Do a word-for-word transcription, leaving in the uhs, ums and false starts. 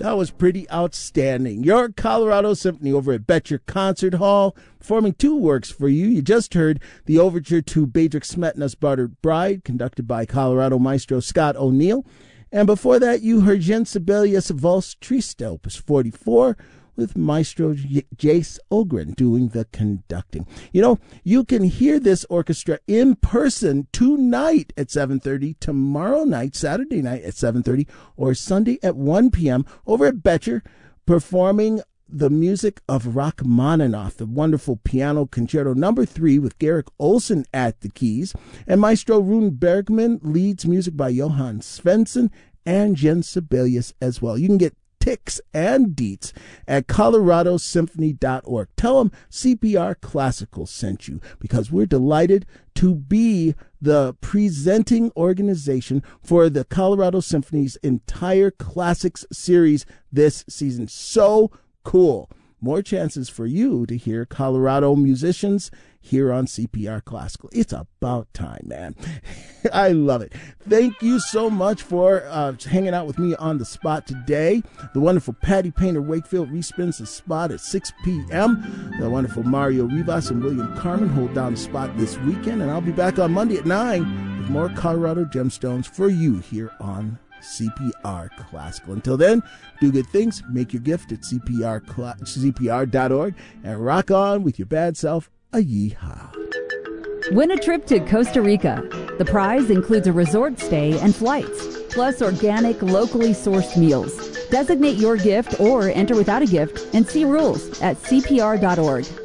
That was pretty outstanding. Your Colorado Symphony over at Betcher Concert Hall, performing two works for you. You just heard the overture to Bedřich Smetana's Bartered Bride, conducted by Colorado maestro Scott O'Neill. And before that, you heard Jens Sibelius Valse Triste, Opus forty-four, with Maestro J- Jace Ogren doing the conducting. You know, you can hear this orchestra in person tonight at seven thirty, tomorrow night, Saturday night at seven thirty, or Sunday at one p.m. over at Betcher, performing the music of Rachmaninoff, the wonderful piano concerto number three with Garrick Olson at the keys. And Maestro Rune Bergman leads music by Johann Svensson and Jens Sibelius as well. You can get ticks and deets at colorado symphony dot org. Tell them C P R Classical sent you, because we're delighted to be the presenting organization for the Colorado Symphony's entire classics series this season. So cool. More chances for you to hear Colorado musicians here on C P R Classical. It's about time, man. I love it. Thank you so much for uh, hanging out with me on the spot today. The wonderful Patty Painter Wakefield respins the spot at six p.m. The wonderful Mario Rivas and William Carmen hold down the spot this weekend. And I'll be back on Monday at nine with more Colorado Gemstones for you here on C P R Classical. Until then, do good things, make your gift at C P R dot org, and rock on with your bad self. A yeehaw. Win a trip to Costa Rica. The prize includes a resort stay and flights, plus organic, locally sourced meals. Designate your gift or enter without a gift and see rules at C P R dot org.